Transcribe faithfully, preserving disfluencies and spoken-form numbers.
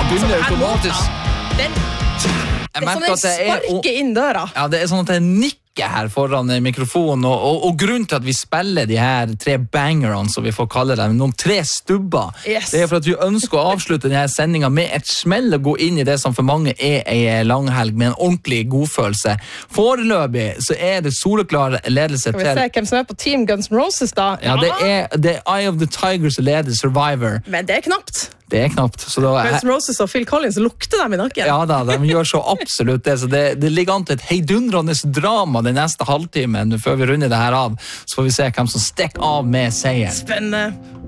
begynner automatisk. Den, det er sånn en sparke inn døra. Ja, det er sånn at jeg nikker her foran mikrofonen, og, og, og grunnen til at vi spiller de her tre bangerne, som vi får kalle dem, noen tre stubber, yes. Det er for at vi ønsker å avslutte denne sendingen med et smell og gå inn i det som for mange er en langhelg med en ordentlig godfølelse. Foreløpig så er det soleklar ledelse til... Skal vi se hvem som er på Team Guns N' Roses da? Ja, det er, det er Eye of the Tigers leder Survivor. Men det er knapt. Det er knapt. Så da, Guns N' Roses og Phil Collins lukter dem i nakken. Ja da, de gjør så absolutt det. Så det, det ligger an til et heidundrende drama den neste halvtimen før vi runder det her av. Så får vi se hvem som stikker av med seieren. Spennende.